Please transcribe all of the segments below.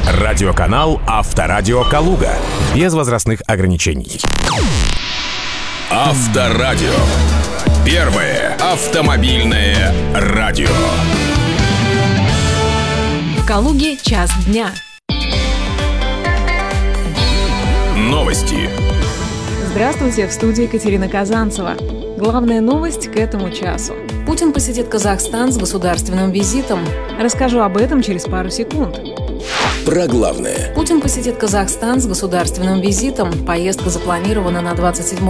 Радиоканал «Авторадио Калуга». Без возрастных ограничений. Авторадио. Первое автомобильное радио. В Калуге час дня. Новости. Здравствуйте, в студии Екатерина Казанцева. Главная новость к этому часу. Путин посетит Казахстан с государственным визитом. Расскажу об этом через пару секунд. Про главное. Путин посетит Казахстан с государственным визитом. Поездка запланирована на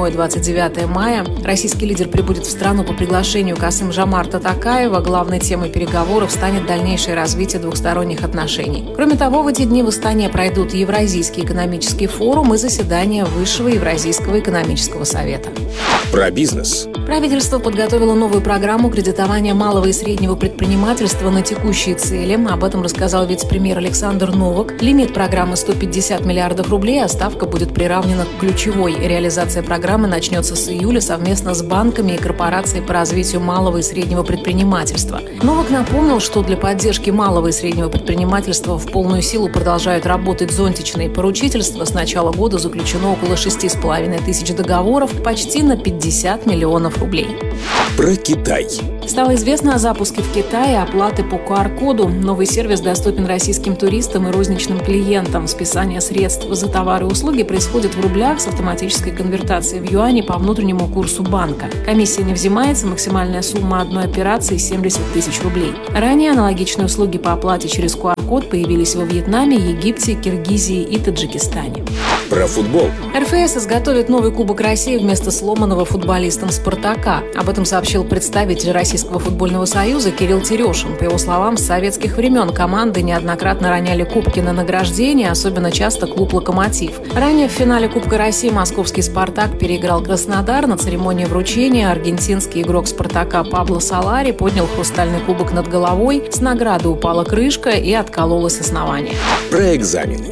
27-29 мая. Российский лидер прибудет в страну по приглашению Касым-Жомарта Токаева. Главной темой переговоров станет дальнейшее развитие двухсторонних отношений. Кроме того, в эти дни в Астане пройдут Евразийский экономический форум и заседание Высшего Евразийского экономического совета. Про бизнес. Правительство подготовило новую программу кредитования малого и среднего предпринимательства на текущие цели. Об этом рассказал вице-премьер Александр Новак. Лимит программы 150 миллиардов рублей, а ставка будет приравнена к ключевой. Реализация программы начнется с июля совместно с банками и корпорацией по развитию малого и среднего предпринимательства. Новак напомнил, что для поддержки малого и среднего предпринимательства в полную силу продолжают работать зонтичные поручительства. С начала года заключено около 6,5 тысяч договоров, почти на 50 миллионов рублей. Про Китай. Стало известно о запуске в Китае оплаты по QR-коду. Новый сервис доступен российским туристам и розничным клиентам. Списание средств за товары и услуги происходит в рублях с автоматической конвертацией в юани по внутреннему курсу банка. Комиссия не взимается, максимальная сумма одной операции – 70 тысяч рублей. Ранее аналогичные услуги по оплате через QR-код появились во Вьетнаме, Египте, Киргизии и Таджикистане. Про футбол. РФС изготовит новый Кубок России вместо сломанного футболистом «Спартака». Об этом сообщил представитель Российского футбольного союза Кирилл Терешин. По его словам, с советских времен команды неоднократно роняли кубки на награждение, особенно часто клуб «Локомотив». Ранее в финале Кубка России московский «Спартак» переиграл Краснодар. На церемонии вручения аргентинский игрок «Спартака» Пабло Солари поднял хрустальный кубок над головой, с награды упала крышка и откололось основание. Про экзамены.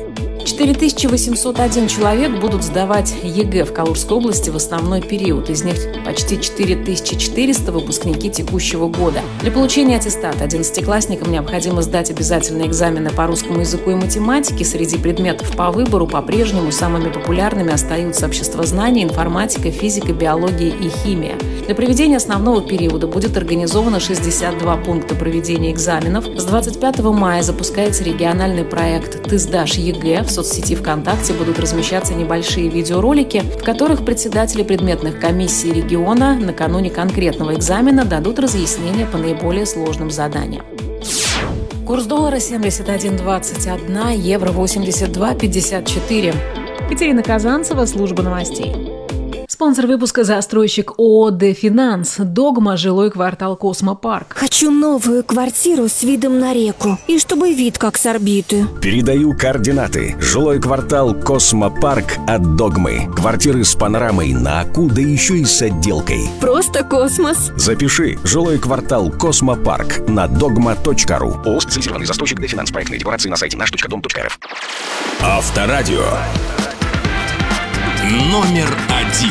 4801 человек будут сдавать ЕГЭ в Калужской области в основной период. Из них почти 4400 выпускники текущего года. Для получения аттестата 11-классникам необходимо сдать обязательные экзамены по русскому языку и математике. Среди предметов по выбору по-прежнему самыми популярными остаются обществознание, информатика, физика, биология и химия. Для проведения основного периода будет организовано 62 пункта проведения экзаменов. С 25 мая запускается региональный проект «Ты сдашь ЕГЭ». В соцсети ВКонтакте будут размещаться небольшие видеоролики, в которых председатели предметных комиссий региона накануне конкретного экзамена дадут разъяснения по наиболее сложным заданиям. Курс доллара 71.21, евро 82.54. Екатерина Казанцева, служба новостей. Спонсор выпуска — застройщик ООО «Дефинанс». «Догма», жилой квартал «Космопарк». Хочу новую квартиру с видом на реку. И чтобы вид как с орбиты. Передаю координаты. Жилой квартал «Космопарк» от «Догмы». Квартиры с панорамой на Аку, да еще и с отделкой. Просто космос. Запиши. Жилой квартал «Космопарк» на dogma.ru. ООО «Специализированный застройщик Дефинанс». Проектные декларации на сайте наш.дом.рф. Авторадио. Номер один.